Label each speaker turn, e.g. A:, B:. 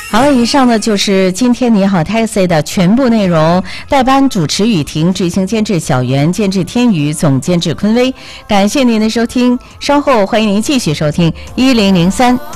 A: 好了，以上呢就是今天你好 Taxi 的全部内容。代班主持雨婷，执行监制小袁，监制天宇，总监制坤威。感谢您的收听，稍后欢迎您继续收听1003